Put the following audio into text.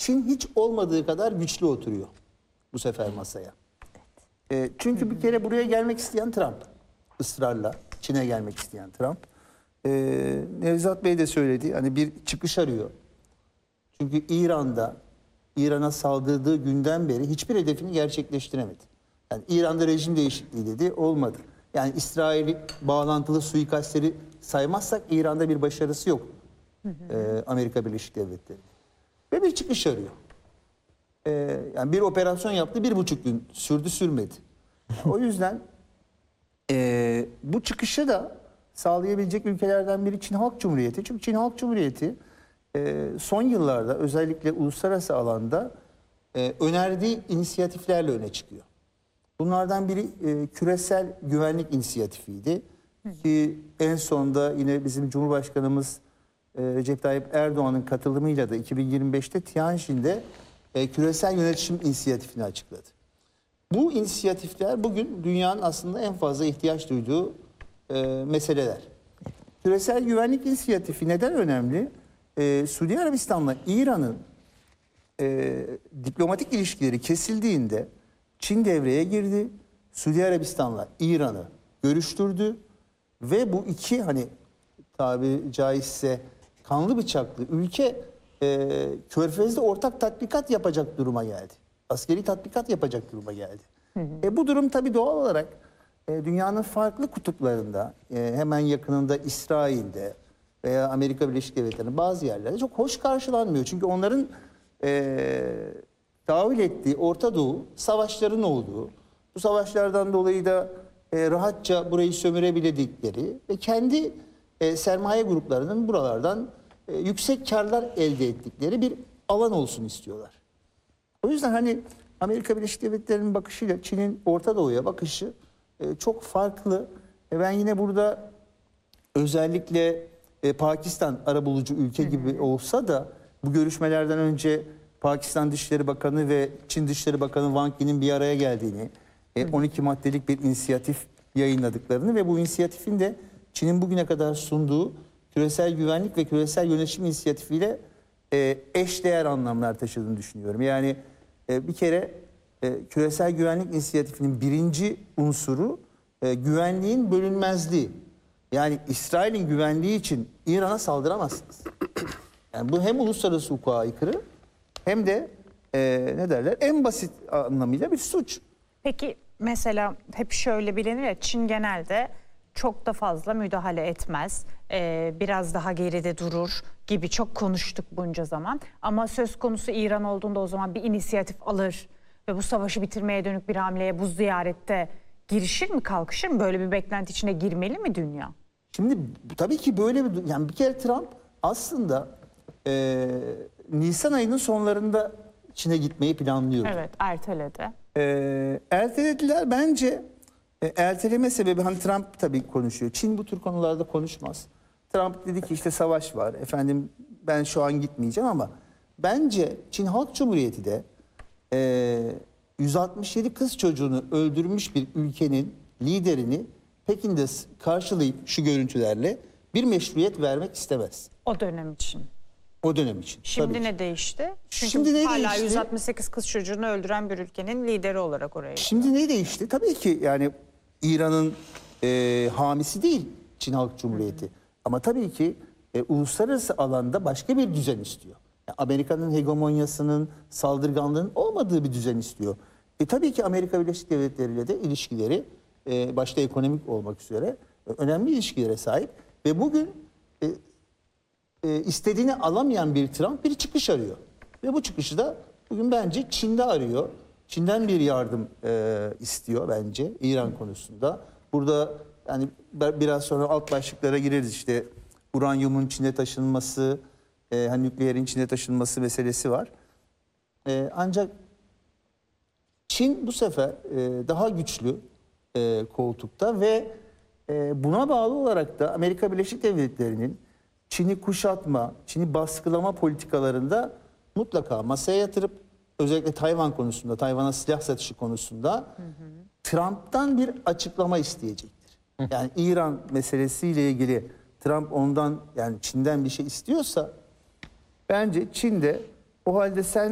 Çin hiç olmadığı kadar güçlü oturuyor bu sefer masaya. Çünkü bir kere buraya gelmek isteyen Trump. Israrla Çin'e gelmek isteyen Trump. Nevzat Bey de söyledi. Hani bir çıkış arıyor. Çünkü İran'a saldırdığı günden beri hiçbir hedefini gerçekleştiremedi. Yani İran'da rejim değişikliği dedi, olmadı. Yani İsrail bağlantılı suikastleri saymazsak İran'da bir başarısı yok. Amerika Birleşik Devletleri. Ve bir çıkış arıyor. Yani bir operasyon yaptı, 1,5 gün sürdü, sürmedi. O yüzden bu çıkışı da sağlayabilecek ülkelerden biri Çin Halk Cumhuriyeti. Çünkü Çin Halk Cumhuriyeti son yıllarda özellikle uluslararası alanda önerdiği inisiyatiflerle öne çıkıyor. Bunlardan biri küresel güvenlik inisiyatifiydi. Ki en sonda yine bizim Cumhurbaşkanımız Recep Tayyip Erdoğan'ın katılımıyla da 2025'te Tianjin'de küresel yönetişim inisiyatifini açıkladı. Bu inisiyatifler bugün dünyanın aslında en fazla ihtiyaç duyduğu meseleler. Küresel güvenlik inisiyatifi neden önemli? Suudi Arabistan'la İran'ın diplomatik ilişkileri kesildiğinde Çin devreye girdi. Suudi Arabistan'la İran'ı görüştürdü ve bu iki hani tabiri caizse kanlı bıçaklı ülke Körfez'de ortak tatbikat yapacak duruma geldi. Askeri tatbikat yapacak duruma geldi. Bu durum tabii doğal olarak dünyanın farklı kutuplarında, hemen yakınında İsrail'de veya Amerika Birleşik Devletleri'nin bazı yerlerde çok hoş karşılanmıyor. Çünkü onların tahvil ettiği Orta Doğu savaşların olduğu, bu savaşlardan dolayı da rahatça burayı sömürebildikleri ve kendi sermaye gruplarının buralardan yüksek karlar elde ettikleri bir alan olsun istiyorlar. O yüzden hani Amerika Birleşik Devletleri'nin bakışıyla Çin'in Orta Doğu'ya bakışı çok farklı. Ben yine burada özellikle Pakistan arabulucu ülke gibi olsa da bu görüşmelerden önce Pakistan Dışişleri Bakanı ve Çin Dışişleri Bakanı Wang Yi'nin bir araya geldiğini, 12 maddelik bir inisiyatif yayınladıklarını ve bu inisiyatifin de Çin'in bugüne kadar sunduğu küresel güvenlik ve küresel yönetişim inisiyatifiyle eşdeğer anlamlar taşıdığını düşünüyorum. Yani bir kere küresel güvenlik inisiyatifinin birinci unsuru güvenliğin bölünmezliği. Yani İsrail'in güvenliği için İran'a saldıramazsınız. Yani bu hem uluslararası hukuka aykırı hem de ne derler en basit anlamıyla bir suç. Peki mesela hep şöyle bilinir ya, Çin genelde çok da fazla müdahale etmez, biraz daha geride durur gibi çok konuştuk bunca zaman. Ama söz konusu İran olduğunda o zaman bir inisiyatif alır ve bu savaşı bitirmeye dönük bir hamleye bu ziyarette girişir mi, kalkışır mı? Böyle bir beklenti içine girmeli mi dünya? Şimdi tabii ki böyle bir, yani bir kere Trump aslında Nisan ayının sonlarında Çin'e gitmeyi planlıyordu. Evet, erteledi. Ertelediler bence. Erteleme sebebi, hani Trump tabii konuşuyor. Çin bu tür konularda konuşmaz. Trump dedi ki işte savaş var. Efendim ben şu an gitmeyeceğim ama bence Çin Halk Cumhuriyeti de 167 kız çocuğunu öldürmüş bir ülkenin liderini Pekin'de karşılayıp şu görüntülerle bir meşruiyet vermek istemez. O dönem için. O dönem için. Şimdi ne değişti? Çünkü Şimdi ne hala değişti? 168 kız çocuğunu öldüren bir ülkenin lideri olarak oraya. Şimdi ne değişti? Tabii ki yani İran'ın hamisi değil Çin Halk Cumhuriyeti. Ama tabii ki uluslararası alanda başka bir düzen istiyor. Yani Amerika'nın hegemonyasının, saldırganlığın olmadığı bir düzen istiyor. Tabii ki Amerika Birleşik Devletleri ile de ilişkileri başta ekonomik olmak üzere önemli ilişkilere sahip. Ve bugün istediğini alamayan bir Trump bir çıkış arıyor. Ve bu çıkışı da bugün bence Çin'de arıyor. Çin'den bir yardım istiyor bence İran konusunda. Burada yani biraz sonra alt başlıklara gireriz, işte uranyumun Çin'e taşınması, hani nükleerin Çin'e taşınması meselesi var. Ancak Çin bu sefer daha güçlü koltukta ve buna bağlı olarak da Amerika Birleşik Devletleri'nin Çin'i kuşatma, Çin'i baskılama politikalarında mutlaka masaya yatırıp özellikle Tayvan konusunda, Tayvan'a silah satışı konusunda Trump'tan bir açıklama isteyecektir. Yani İran meselesiyle ilgili Trump ondan, yani Çin'den bir şey istiyorsa bence Çin de o halde sen